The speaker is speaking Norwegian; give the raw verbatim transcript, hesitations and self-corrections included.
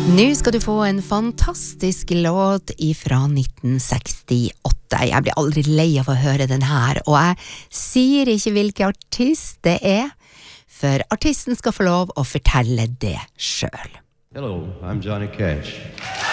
Nå skal du få en fantastisk låt ifra nitten sekstiåtte. Jeg blir aldri lei av å høre den her, og jeg sier ikke hvilken artist det er, for artisten skal få lov å fortelle det selv. Hello, I'm Johnny Cash.